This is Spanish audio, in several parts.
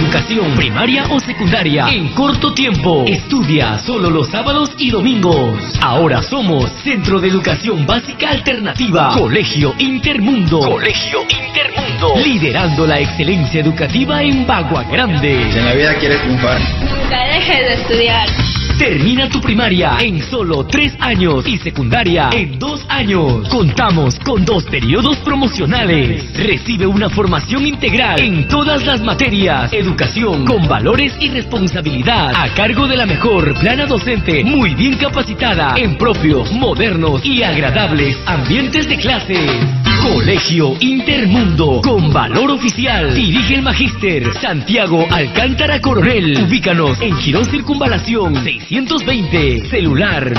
educación primaria o secundaria en corto tiempo. Estudia solo los sábados y domingos. Ahora somos Centro de Educación Básica Alternativa, Colegio Intermundo. Colegio Intermundo, liderando la excelencia educativa en Bagua Grande. Si en la vida quieres triunfar, nunca dejes de estudiar. Termina tu primaria en solo 3 años y secundaria en 2 años. Contamos con 2 periodos promocionales. Recibe una formación integral en todas las materias. Educación con valores y responsabilidad a cargo de la mejor plana docente, muy bien capacitada en propios, modernos y agradables ambientes de clases. Colegio Intermundo, con valor oficial. Dirige el magíster Santiago Alcántara Coronel. Ubícanos en Girón Circunvalación 620. Celular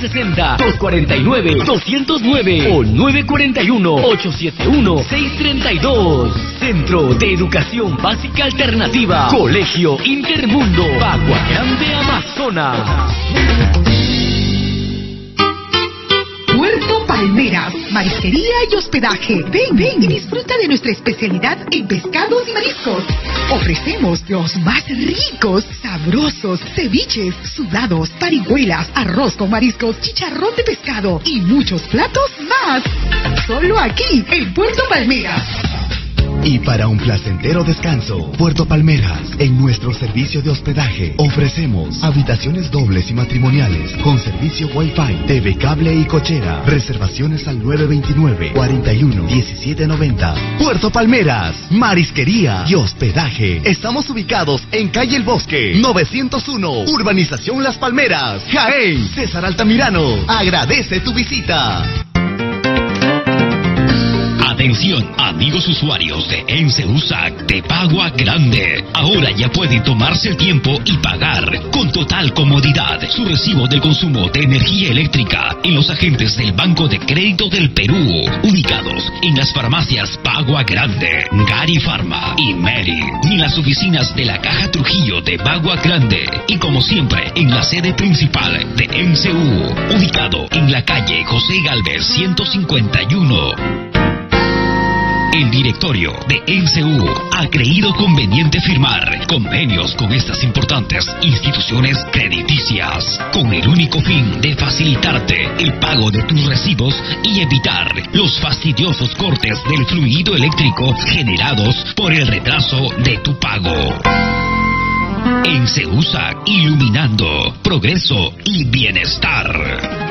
960-249-209 o 941-871-632. Centro de Educación Básica Alternativa, Colegio Intermundo, Bagua Grande, Amazonas. Puerto Palmeras, marisquería y hospedaje. Ven y disfruta de nuestra especialidad en pescados y mariscos. Ofrecemos los más ricos, sabrosos, ceviches, sudados, parihuelas, arroz con mariscos, chicharrón de pescado y muchos platos más. Solo aquí, en Puerto Palmeras. Y para un placentero descanso, Puerto Palmeras, en nuestro servicio de hospedaje, ofrecemos habitaciones dobles y matrimoniales, con servicio Wi-Fi, TV cable y cochera. Reservaciones al 929-41-1790. Puerto Palmeras, marisquería y hospedaje. Estamos ubicados en calle El Bosque, 901, Urbanización Las Palmeras, Jaén. César Altamirano agradece tu visita. Atención, amigos usuarios de ENSE-USAC de Bagua Grande. Ahora ya pueden tomarse el tiempo y pagar con total comodidad su recibo del consumo de energía eléctrica en los agentes del Banco de Crédito del Perú, ubicados en las farmacias Bagua Grande, Gari Pharma y Meri, y en las oficinas de la Caja Trujillo de Bagua Grande, y como siempre en la sede principal de ENSE-U, ubicado en la calle José Gálvez 151. El directorio de ENSE-U ha creído conveniente firmar convenios con estas importantes instituciones crediticias, con el único fin de facilitarte el pago de tus recibos y evitar los fastidiosos cortes del fluido eléctrico generados por el retraso de tu pago. ENSE-USAC, iluminando progreso y bienestar.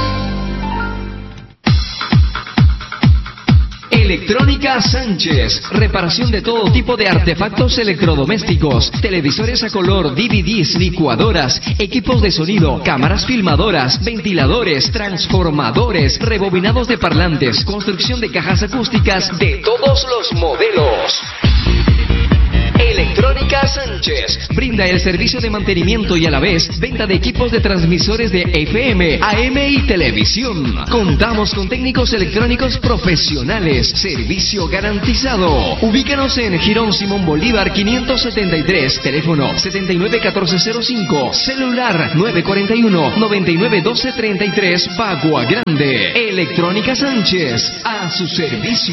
Electrónica Sánchez, reparación de todo tipo de artefactos electrodomésticos, televisores a color, DVDs, licuadoras, equipos de sonido, cámaras filmadoras, ventiladores, transformadores, rebobinados de parlantes, construcción de cajas acústicas de todos los modelos. Electrónica Sánchez brinda el servicio de mantenimiento y a la vez venta de equipos de transmisores de FM, AM y televisión. Contamos con técnicos electrónicos profesionales, servicio garantizado. Ubícanos en Girón Simón Bolívar 573, teléfono 791405, celular 941-991233, Bagua Grande. Electrónica Sánchez, a su servicio.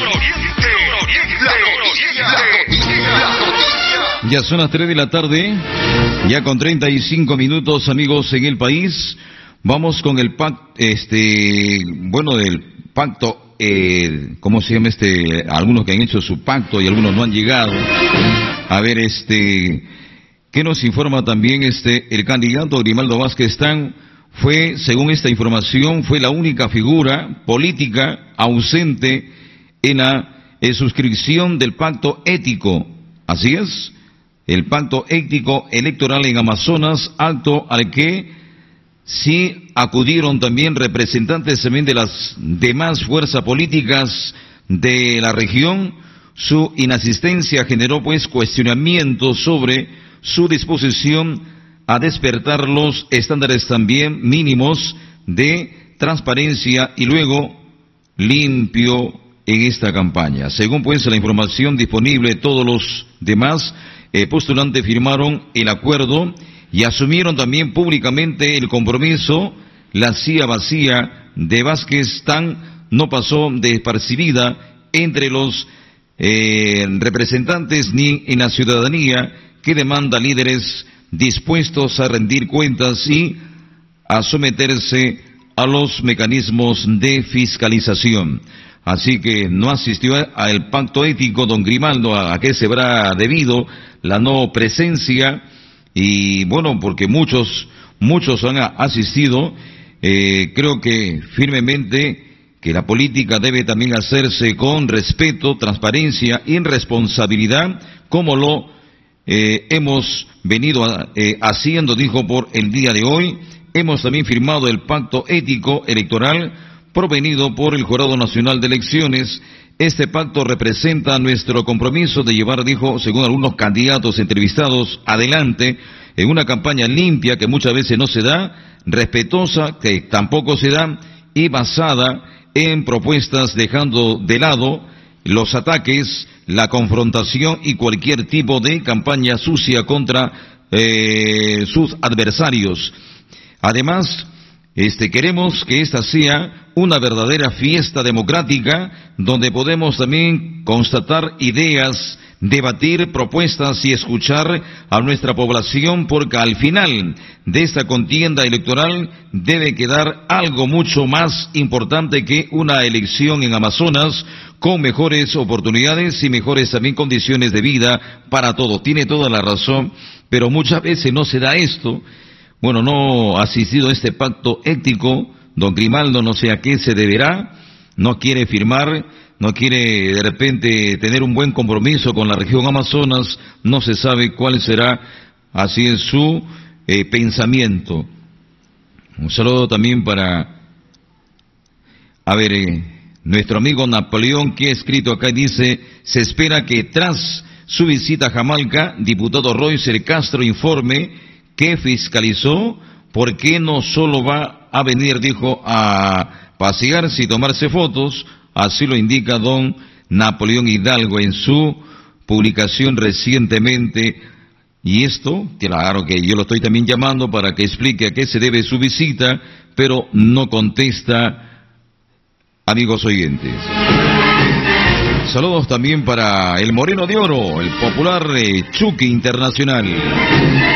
Ya son las 3 de la tarde, ya con 35 minutos, amigos, en el país. Vamos con el pacto, del pacto, ¿cómo se llama algunos que han hecho su pacto y algunos no han llegado. A ver, ¿qué nos informa también el candidato Grimaldo Vázquez Tán? Fue, según esta información, fue la única figura política ausente en la suscripción del pacto ético. Así es, el pacto ético electoral en Amazonas, acto al que sí acudieron también representantes también de las demás fuerzas políticas de la región. Su inasistencia generó pues cuestionamientos sobre su disposición a despertar los estándares también mínimos de transparencia y luego limpio en esta campaña. Según pues la información disponible, todos los demás postulantes firmaron el acuerdo y asumieron también públicamente el compromiso. La silla vacía de Vázquez Tán no pasó despercibida entre los representantes ni en la ciudadanía, que demanda líderes dispuestos a rendir cuentas y a someterse a los mecanismos de fiscalización. Así que no asistió al pacto ético don Grimaldo. ¿A qué se habrá debido la no presencia? Y bueno, porque muchos han asistido. Creo que firmemente que la política debe también hacerse con respeto, transparencia y responsabilidad, como lo hemos venido haciendo, dijo, por el día de hoy. Hemos también firmado el pacto ético electoral provenido por el Jurado Nacional de Elecciones. Este pacto representa nuestro compromiso de llevar, dijo, según algunos candidatos entrevistados, adelante en una campaña limpia que muchas veces no se da, respetuosa que tampoco se da y basada en propuestas, dejando de lado los ataques, la confrontación y cualquier tipo de campaña sucia contra sus adversarios. Además, queremos que esta sea una verdadera fiesta democrática donde podemos también constatar ideas, debatir propuestas y escuchar a nuestra población, porque al final de esta contienda electoral debe quedar algo mucho más importante que una elección en Amazonas con mejores oportunidades y mejores también condiciones de vida para todos. Tiene toda la razón, pero muchas veces no se da esto. Bueno, no ha asistido a este pacto ético, don Grimaldo, no sé a qué se deberá, no quiere firmar, no quiere de repente tener un buen compromiso con la región Amazonas, no se sabe cuál será, así es su pensamiento. Un saludo también para, nuestro amigo Napoleón, que ha escrito acá y dice: se espera que tras su visita a Jamalca, diputado Roycer Castro informe que fiscalizó, ¿por qué no solo va a venir, dijo, a pasearse y tomarse fotos? Así lo indica don Napoleón Hidalgo en su publicación recientemente. Y esto, claro que yo lo estoy también llamando para que explique a qué se debe su visita, pero no contesta, amigos oyentes. Saludos también para el Moreno de Oro, el popular Chucky Internacional.